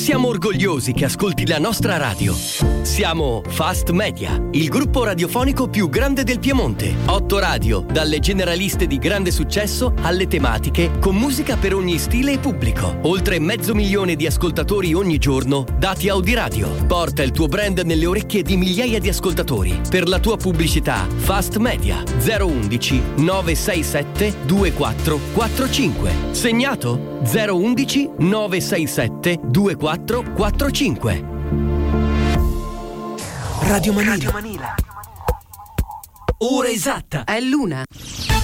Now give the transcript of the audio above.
Siamo orgogliosi che ascolti la nostra radio. Siamo Fast Media, il gruppo radiofonico più grande del Piemonte. 8 radio, dalle generaliste di grande successo alle tematiche, con musica per ogni stile e pubblico. Oltre 500.000 di ascoltatori ogni giorno, dati Audiradio. Porta il tuo brand nelle orecchie di migliaia di ascoltatori. Per la tua pubblicità, Fast Media 011 967 2445. Segnato? 011 967 2445. Radio Manila. Ora esatta. È l'una.